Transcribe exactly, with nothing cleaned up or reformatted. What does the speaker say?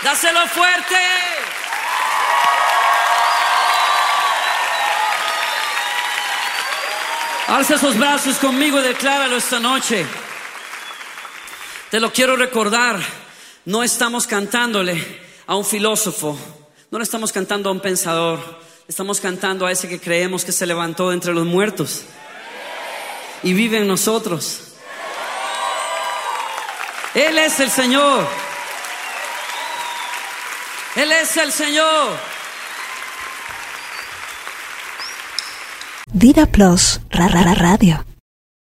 Dáselo fuerte. Alza esos brazos conmigo y decláralo esta noche. Te lo quiero recordar. No estamos cantándole a un filósofo, no le estamos cantando a un pensador, le estamos cantando a ese que creemos que se levantó de entre los muertos y vive en nosotros. Él es el Señor. Él es el Señor. Vida Plus, ra, ra, ra, radio.